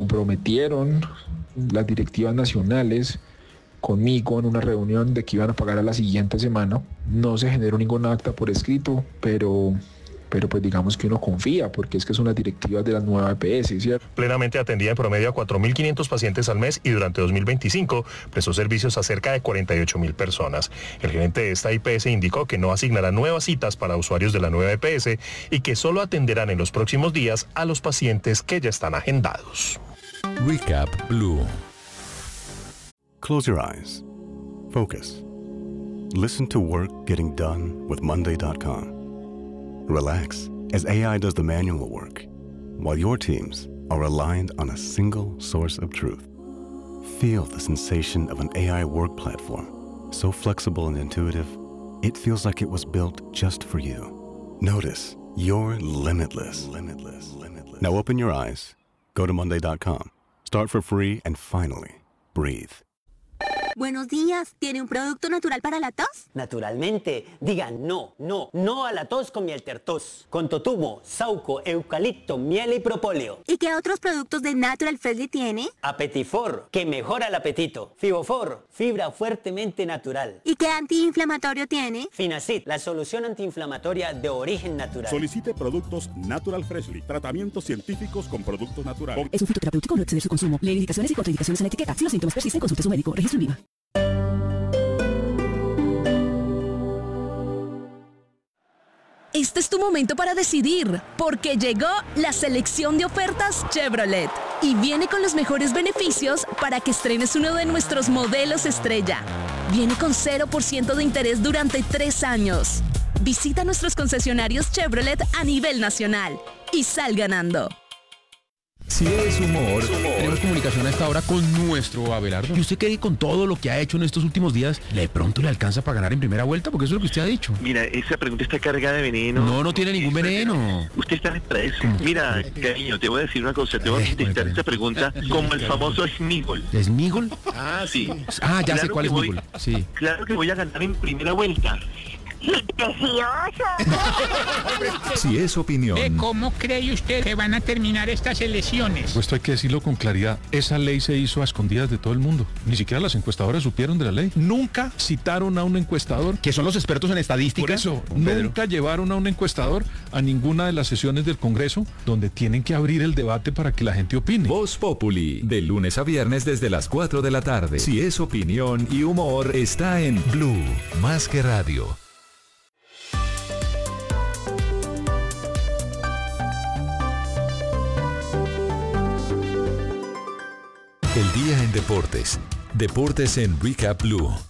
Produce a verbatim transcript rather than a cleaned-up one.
comprometieron las directivas nacionales conmigo en una reunión de que iban a pagar a la siguiente semana. No se generó ningún acta por escrito, pero... pero pues digamos que uno confía, porque es que son las directivas de la nueva E P S, ¿cierto? Plenamente atendía en promedio a cuatro mil quinientos pacientes al mes y durante dos mil veinticinco prestó servicios a cerca de cuarenta y ocho mil personas. El gerente de esta I P S indicó que no asignará nuevas citas para usuarios de la nueva E P S y que solo atenderán en los próximos días a los pacientes que ya están agendados. Recap Blue. Close your eyes. Focus. Listen to work getting done with Monday dot com. Relax as A I does the manual work, while your teams are aligned on a single source of truth. Feel the sensation of an A I work platform, so flexible and intuitive, it feels like it was built just for you. Notice you're limitless. Limitless. Limitless. Now open your eyes, go to Monday dot com, start for free, and finally, breathe. Buenos días, ¿tiene un producto natural para la tos? Naturalmente, digan no, no, no a la tos con miel tertos, con totumo, sauco, eucalipto, miel y propóleo. ¿Y qué otros productos de Natural Freshly tiene? Apetifor, que mejora el apetito. Fibofor, fibra fuertemente natural. ¿Y qué antiinflamatorio tiene? Finacid, la solución antiinflamatoria de origen natural. Solicite productos Natural Freshly, tratamientos científicos con productos naturales. Es un fitoterapéutico, no exceder su consumo. Lee indicaciones y contraindicaciones en la etiqueta. Si los síntomas persisten, consulte a su médico. Registro en Viva. Este es tu momento para decidir, porque llegó la selección de ofertas Chevrolet y viene con los mejores beneficios para que estrenes uno de nuestros modelos estrella. Viene con cero por ciento de interés durante tres años. Visita nuestros concesionarios Chevrolet a nivel nacional y sal ganando. Si es humor, tenemos comunicación a esta hora con nuestro Abelardo. ¿Y usted cree que con todo lo que ha hecho en estos últimos días, de pronto le alcanza para ganar en primera vuelta? Porque eso es lo que usted ha dicho. Mira, esa pregunta está cargada de veneno. No, no tiene ningún veneno. Usted está en preso. Mira, cariño, te voy a decir una cosa. Te voy a contestar esta pregunta como el famoso Smigol. ¿Smigol? Ah, sí. Ah, ya claro sé cuál es Smigol. Sí. Claro que voy a ganar en primera vuelta. ¡Precioso! Si es opinión. ¿Eh, ¿Cómo cree usted que van a terminar estas elecciones? Pues esto hay que decirlo con claridad. Esa ley se hizo a escondidas de todo el mundo. Ni siquiera las encuestadoras supieron de la ley. Nunca citaron a un encuestador. Que son los expertos en estadística. Por eso, Pedro. Nunca llevaron a un encuestador a ninguna de las sesiones del Congreso donde tienen que abrir el debate para que la gente opine. Voz Populi, de lunes a viernes desde las cuatro de la tarde. Si es opinión y humor, está en Blue, más que radio. El día en deportes. Deportes en Recap Blue.